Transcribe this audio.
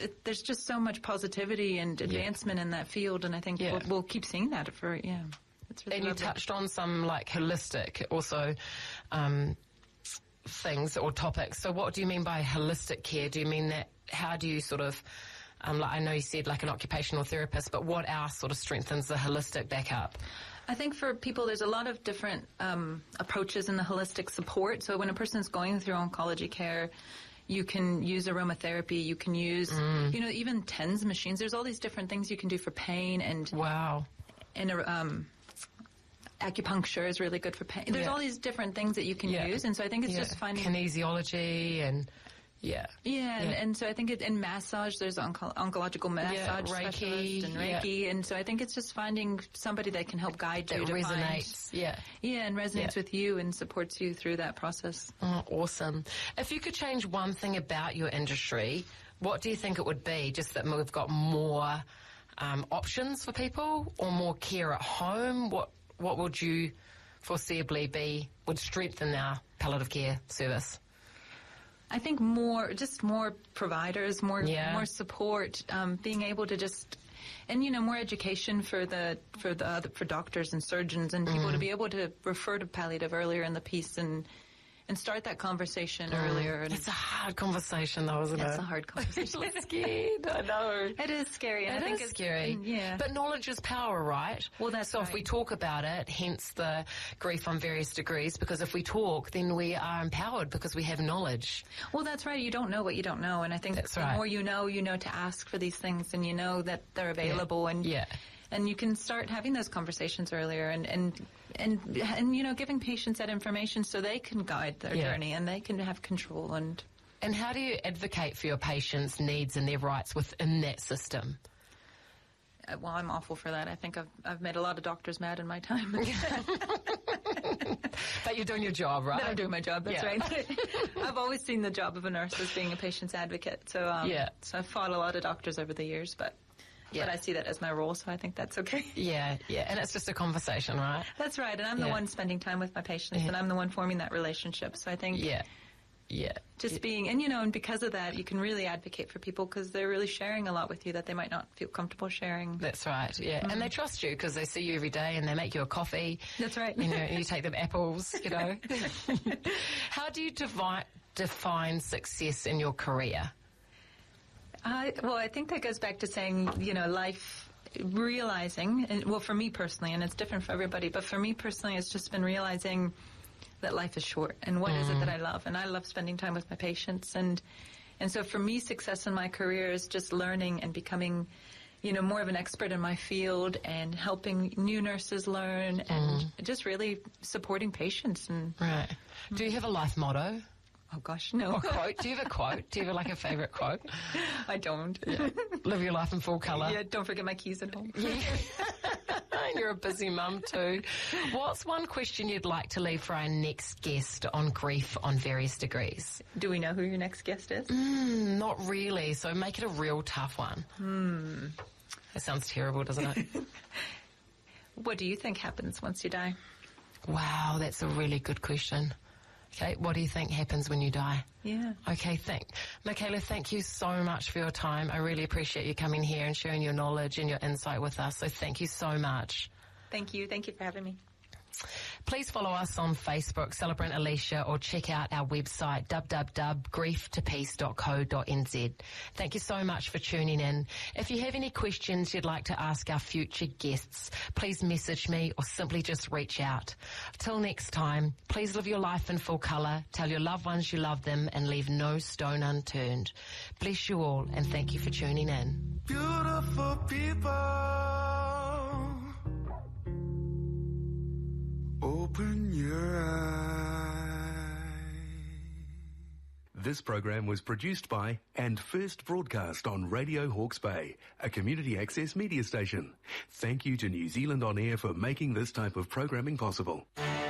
there's just so much positivity and advancement in that field, and I think we'll keep seeing that for, It's really and lovely. you touched on some like holistic also things or topics. So what do you mean by holistic care? Do you mean that, how do you sort of, like I know you said like an occupational therapist, but what else sort of strengthens the holistic backup? I think for people, there's a lot of different approaches in the holistic support. So when a person's going through oncology care, you can use aromatherapy, you can use, even TENS machines. There's all these different things you can do for pain and... Wow. And acupuncture is really good for pain. There's all these different things that you can use, and so I think it's just finding... Kinesiology and... And so I think in massage, there's oncological massage specialist and Reiki, and so I think it's just finding somebody that can help guide you that to resonates, and resonates with you and supports you through that process. Oh, awesome. If you could change one thing about your industry, what do you think it would be? Just that we've got more options for people or more care at home? What would you foreseeably would strengthen our palliative care service? I think more providers, more support, being able to just, and more education for doctors and surgeons and people to be able to refer to palliative earlier in the piece and start that conversation earlier. And it's a hard conversation, though, isn't it? It's a hard conversation. I'm scared. I know. It is scary. I think it's scary. But knowledge is power, right? Well, that's so. Right. If we talk about it, hence the grief on various degrees. Because if we talk, then we are empowered because we have knowledge. Well, that's right. You don't know what you don't know, and I think the more you know to ask for these things, and you know that they're available, and you can start having those conversations earlier, and giving patients that information so they can guide their journey and they can have control. And how do you advocate for your patients' needs and their rights within that system? Well, I'm awful for that. I think I've made a lot of doctors mad in my time. But you're doing your job, right? But I'm doing my job, that's right. I've always seen the job of a nurse as being a patient's advocate. So, so I've fought a lot of doctors over the years, but I see that as my role, so I think that's okay. And it's just a conversation, right? That's right, and I'm the one spending time with my patients, and I'm the one forming that relationship, so I think... Just being, and because of that, you can really advocate for people because they're really sharing a lot with you that they might not feel comfortable sharing. That's right, and they trust you because they see you every day and they make you a coffee. That's right. And you take them apples, How do you define success in your career? Well, I think that goes back to saying, life, realizing, and, for me personally, and it's different for everybody, but for me personally, it's just been realizing that life is short and what is it that I love. And I love spending time with my patients. And so for me, success in my career is just learning and becoming, more of an expert in my field and helping new nurses learn and just really supporting patients. Right. Do you have a life motto? Oh, gosh, no. Or quote? Do you have a quote? Do you have a favourite quote? I don't. Live your life in full colour. Yeah, don't forget my keys at home. You're a busy mum too. What's one question you'd like to leave for our next guest on grief on various degrees? Do we know who your next guest is? Not really, so make it a real tough one. That sounds terrible, doesn't it? What do you think happens once you die? Wow, that's a really good question. Okay, what do you think happens when you die? Yeah. Okay, Michaela, thank you so much for your time. I really appreciate you coming here and sharing your knowledge and your insight with us. So thank you so much. Thank you. Thank you for having me. Please follow us on Facebook, Celebrant Alicia, or check out our website, www.grieftopeace.co.nz. Thank you so much for tuning in. If you have any questions you'd like to ask our future guests, please message me or simply just reach out. Till next time, please live your life in full colour, tell your loved ones you love them, and leave no stone unturned. Bless you all, and thank you for tuning in. Beautiful people, open your eyes. This program was produced by and first broadcast on Radio Hawke's Bay, a community access media station. Thank you to New Zealand On Air for making this type of programming possible.